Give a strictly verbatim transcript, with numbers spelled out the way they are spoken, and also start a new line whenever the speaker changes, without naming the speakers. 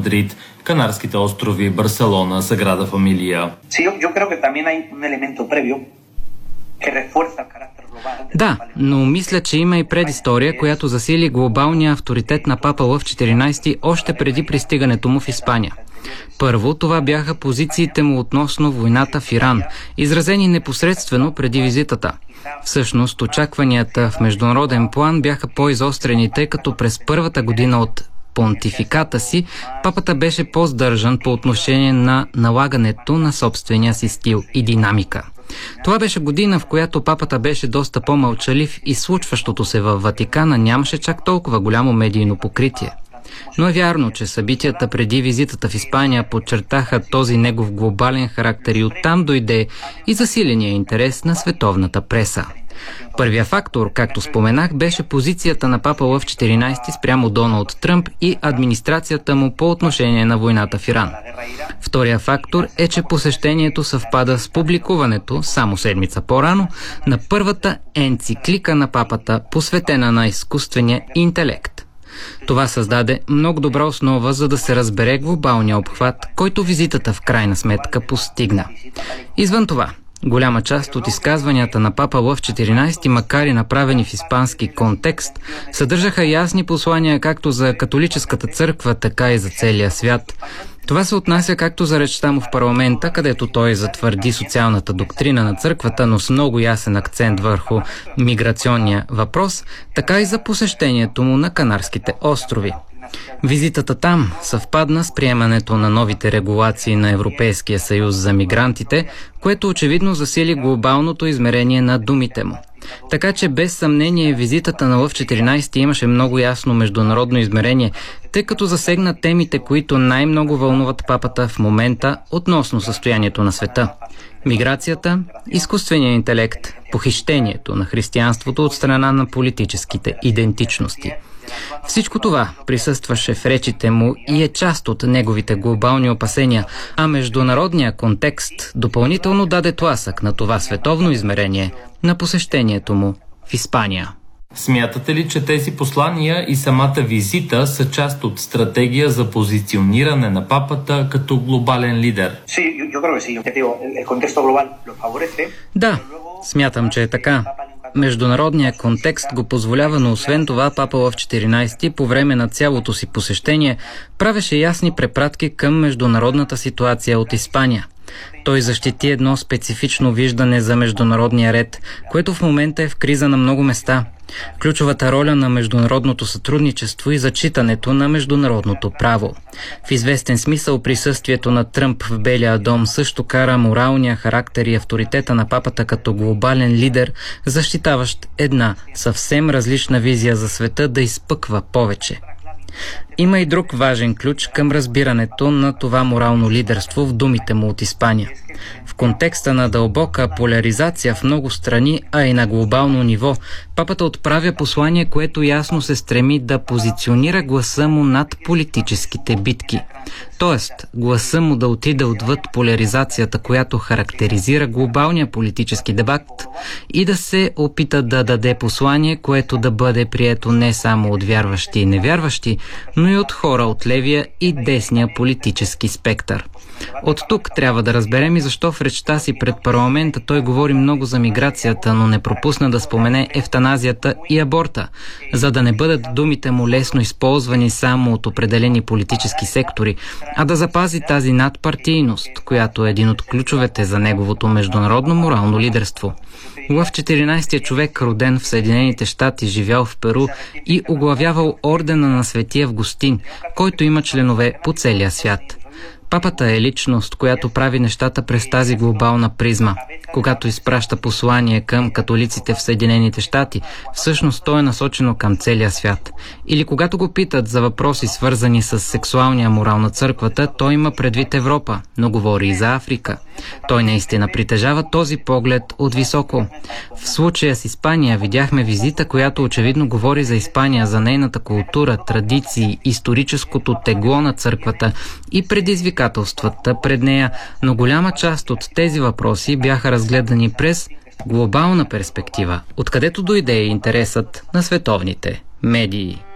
Мадрид, Канарските острови, Барселона, Саграда Фамилия.
Да, но мисля, че има и предистория, която засили глобалния авторитет на папа Лъв четиринайсети още преди пристигането му в Испания. Първо, това бяха позициите му относно войната в Иран, изразени непосредствено преди визитата. Всъщност, очакванията в международен план бяха по-изострени, тъй като през първата година от понтификата си, папата беше по-сдържан по отношение на налагането на собствения си стил и динамика. Това беше година, в която папата беше доста по-мълчалив и случващото се във Ватикана нямаше чак толкова голямо медийно покритие. Но е вярно, че събитията преди визитата в Испания подчертаха този негов глобален характер и оттам дойде и засиления интерес на световната преса. Първия фактор, както споменах, беше позицията на папа Лъв четиринайсети спрямо Доналд Тръмп и администрацията му по отношение на войната в Иран. Втория фактор е, че посещението съвпада с публикуването, само седмица по-рано, на първата енциклика на папата, посветена на изкуствения интелект. Това създаде много добра основа, за да се разбере глобалния обхват, който визитата в крайна сметка постигна. Извън това, голяма част от изказванията на папа Лъв четиринайсети, макар и направени в испански контекст, съдържаха ясни послания както за католическата църква, така и за целия свят. Това се отнася както за речта му в парламента, където той затвърди социалната доктрина на църквата, но с много ясен акцент върху миграционния въпрос, така и за посещението му на Канарските острови. Визитата там съвпадна с приемането на новите регулации на Европейския съюз за мигрантите, което очевидно засили глобалното измерение на думите му. Така че без съмнение визитата на Лъв четиринайсети имаше много ясно международно измерение, тъй като засегна темите, които най-много вълнуват папата в момента относно състоянието на света. Миграцията, изкуственият интелект, похищението на християнството от страна на политическите идентичности. Всичко това присъстваше в речите му и е част от неговите глобални опасения, а международният контекст допълнително даде тласък на това световно измерение на посещението му в Испания.
Смятате ли, че тези послания и самата визита са част от стратегия за позициониране на папата като глобален лидер?
Да, смятам, че е така. Международният контекст го позволява, но освен това папа Лъв четиринайсети по време на цялото си посещение правеше ясни препратки към международната ситуация от Испания. Той защити едно специфично виждане за международния ред, което в момента е в криза на много места. Ключовата роля на международното сътрудничество и зачитането на международното право. В известен смисъл присъствието на Тръмп в Белия дом също кара моралния характер и авторитета на папата като глобален лидер, защитаващ една съвсем различна визия за света, да изпъква повече. Има и друг важен ключ към разбирането на това морално лидерство в думите му от Испания. В контекста на дълбока поляризация в много страни, а и на глобално ниво, папата отправя послание, което ясно се стреми да позиционира гласа му над политическите битки. Тоест, гласа му да отиде отвъд поляризацията, която характеризира глобалния политически дебат, и да се опита да даде послание, което да бъде прието не само от вярващи и невярващи, но и от хора от левия и десния политически спектър. От тук трябва да разберем и защо в речта си пред парламента той говори много за миграцията, но не пропусна да спомене евтаназията и аборта, за да не бъдат думите му лесно използвани само от определени политически сектори, а да запази тази надпартийност, която е един от ключовете за неговото международно морално лидерство. Лъв четиринайсети е човек, роден в Съединените щати, живял в Перу и оглавявал ордена на Свети Августин, който има членове по целия свят. Папата е личност, която прави нещата през тази глобална призма. Когато изпраща послание към католиците в Съединените щати, всъщност то е насочено към целия свят. Или когато го питат за въпроси, свързани с сексуалния морал на църквата, той има предвид Европа, но говори и за Африка. Той наистина притежава този поглед от високо. В случая с Испания видяхме визита, която очевидно говори за Испания, за нейната култура, традиции, историческото тегло на църквата и предизвикателствата пред нея, но голяма част от тези въпроси бяха разгледани през глобална перспектива, откъдето дойде интересът на световните медии.